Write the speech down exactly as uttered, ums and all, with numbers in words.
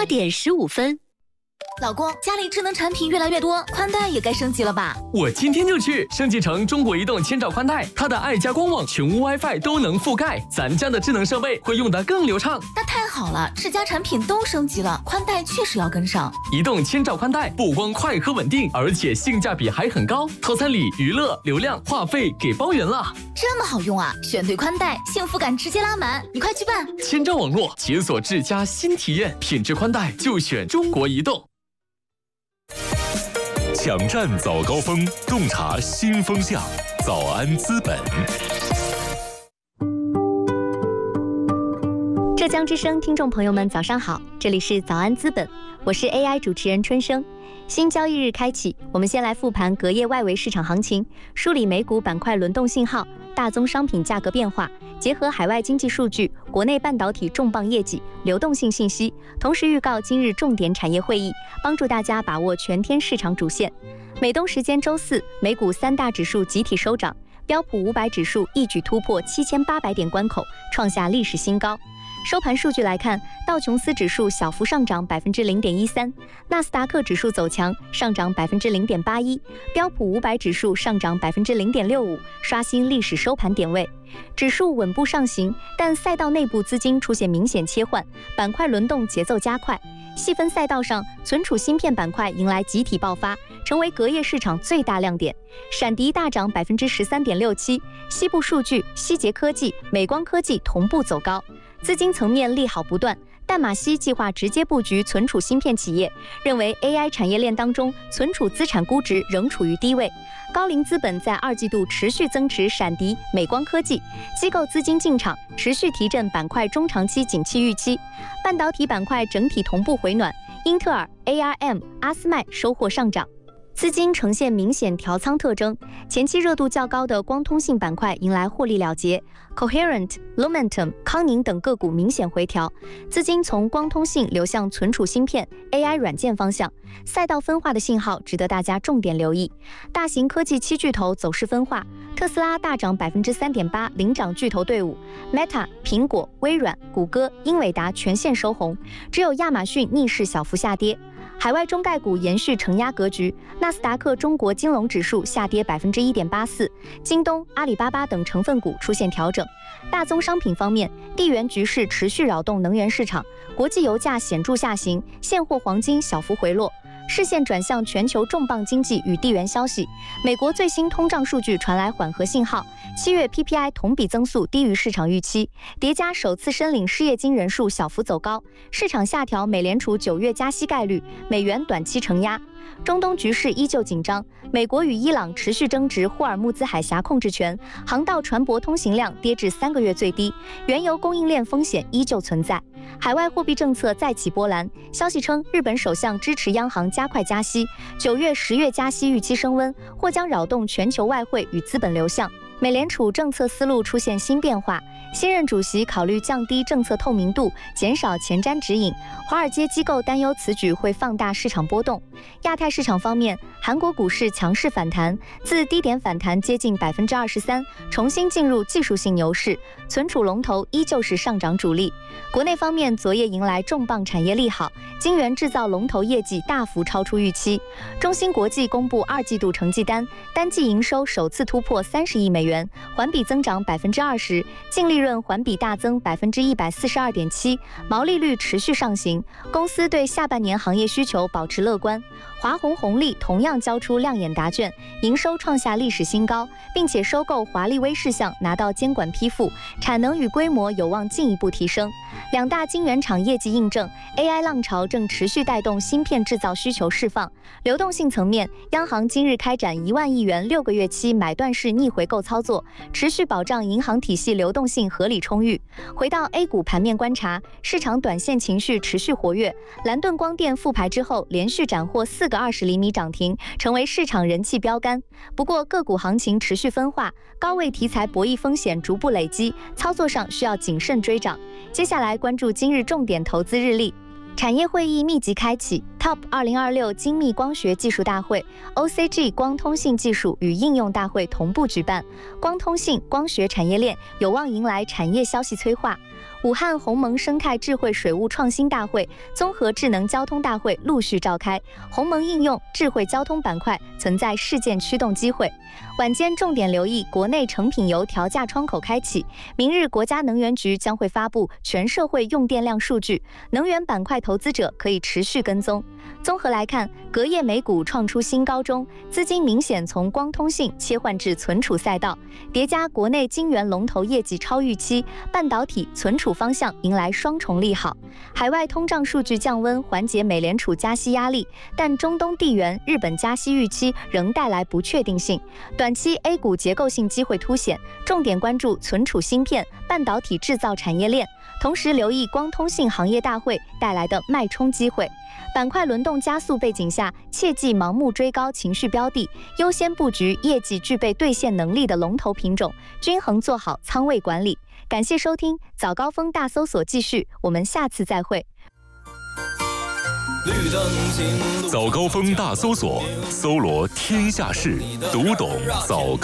八点十五分。 老公，家里智能产品越来越多，宽带也该升级了吧？ 我今天就去升级成中国移动千兆宽带，它的爱家官网、全屋 WiFi 都能覆盖，咱家的智能设备会用得更流畅。 那太好了，智家产品都升级了，宽带确实要跟上。 移动千兆宽带不光快和稳定，而且性价比还很高，套餐里娱乐、流量、话费给包圆了。 这么好用啊！选对宽带，幸福感直接拉满，你快去办！ 千兆网络解锁智家新体验，品质宽带就选中国移动。 抢占早高峰，洞察新风向。早安资本， 浙江之声听众朋友们，早上好，这里是早安资本，我是 A I 主持人春生。新交易日开启，我们先来复盘隔夜外围市场行情，梳理美股板块轮动信号、大宗商品价格变化，结合海外经济数据、国内半导体重磅业绩、流动性信息，同时预告今日重点产业会议，帮助大家把握全天市场主线。美东时间周四，美股三大指数集体收涨，标普五百指数一举突破七千八百点关口，创下历史新高。收盘数据来看，道琼斯指数小幅上涨百分之零点一三，纳斯达克指数走强，上涨百分之零点八一，标普五百指数上涨百分之零点六五，刷新历史收盘点位。指数稳步上行，但赛道内部资金出现明显切换，板块轮动节奏加快。细分赛道上，存储芯片板块迎来集体爆发，成为隔夜市场最大亮点。闪迪大涨百分之十三点六七，西部数据、希捷科技、美光科技同步走高。资金层面利好不断，淡马锡计划直接布局存储芯片企业，认为 A I 产业链当中存储资产估值仍处于低位。高瓴资本在二季度持续增持闪迪、美光科技，机构资金进场，持续提振板块中长期景气预期。半导体板块整体同步回暖，英特尔、A R M、阿斯麦收获上涨。资金呈现明显调仓特征，前期热度较高的光通信板块迎来获利了结 ，Coherent、Lumentum、康宁等个股明显回调，资金从光通信流向存储芯片、A I 软件方向，赛道分化的信号值得大家重点留意。大型科技七巨头走势分化，特斯拉大涨百分之三点八，领涨巨头队伍 ，Meta、苹果、微软、谷歌、英伟达全线收红，只有亚马逊逆势小幅下跌。海外中概股延续承压格局，纳斯达克中国金融指数下跌百分之一点八四，京东、阿里巴巴等成分股出现调整。大宗商品方面，地缘局势持续扰动能源市场，国际油价显著下行，现货黄金小幅回落。视线转向全球重磅经济与地缘消息，美国最新通胀数据传来缓和信号，七月 P P I 同比增速低于市场预期，叠加首次申领失业金人数小幅走高，市场下调美联储九月加息概率，美元短期承压。中东局势依旧紧张，美国与伊朗持续争执霍尔木兹海峡控制权，航道船舶通行量跌至三个月最低，原油供应链风险依旧存在。海外货币政策再起波澜，消息称日本首相支持央行加快加息，九月、十月加息预期升温，或将扰动全球外汇与资本流向。美联储政策思路出现新变化，新任主席考虑降低政策透明度，减少前瞻指引。华尔街机构担忧此举会放大市场波动。亚太市场方面，韩国股市强势反弹，自低点反弹接近百分之二十三，重新进入技术性牛市，存储龙头依旧是上涨主力。国内方面，昨夜迎来重磅产业利好，晶圆制造龙头业绩大幅超出预期。中芯国际公布二季度成绩单，单季营收首次突破三十亿美元，环比增长百分之二十，净利润环比大增百分之一百四十二点七，毛利率持续上行。公司对下半年行业需求保持乐观。华虹红利同样交出亮眼答卷，营收创下历史新高，并且收购华力微视像拿到监管批复，产能与规模有望进一步提升。两大晶圆厂业绩印证 A I 浪潮正持续带动芯片制造需求释放。流动性层面，央行今日开展一万亿元六个月期买断式逆回购操作，持续保障银行体系流动性合理充裕。回到 A 股盘面观察，市场短线情绪持续活跃，蓝盾光电复牌之后连续斩获四个二十厘米涨停，成为市场人气标杆。不过个股行情持续分化，高位题材博弈风险逐步累积，操作上需要谨慎追涨。接下来关注今日重点投资日历。产业会议密集开启 ，T O P 二零二六精密光学技术大会、O C G 光通信技术与应用大会同步举办，光通信、光学产业链有望迎来产业消息催化。 武汉鸿蒙生态智慧水务创新大会、综合智能交通大会陆续召开，鸿蒙应用智慧交通板块存在事件驱动机会。晚间重点留意国内成品油调价窗口开启，明日国家能源局将会发布全社会用电量数据，能源板块投资者可以持续跟踪。综合来看，隔夜美股创出新高中，资金明显从光通信切换至存储赛道，叠加国内晶圆龙头业绩超预期，半导体、存储方向迎来双重利好。海外通胀数据降温，缓解美联储加息压力，但中东地缘、日本加息预期仍带来不确定性。短期 A 股结构性机会凸显，重点关注存储芯片、半导体制造产业链，同时留意光通信行业大会带来的脉冲机会。板块轮动加速背景下，切忌盲目追高情绪标的，优先布局业绩具备兑现能力的龙头品种，均衡做好仓位管理。感谢收听早高峰大搜索，继续，我们下次再会。 早高峰大搜索，搜罗天下事，读懂早高。